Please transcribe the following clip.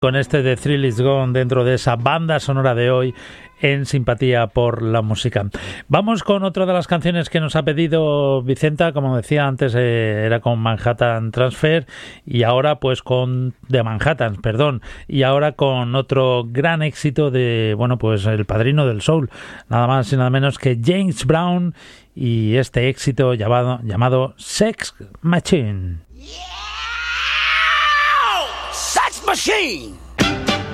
Con este de Thrill Is Gone dentro de esa banda sonora de hoy en Simpatía por la Música. Vamos con otra de las canciones que nos ha pedido Vicenta, como decía antes, era con Manhattan Transfer y ahora pues con The Manhattans, perdón, y ahora con otro gran éxito de, bueno, pues el padrino del soul, nada más y nada menos que James Brown y este éxito llamado Sex Machine. Sex Machine!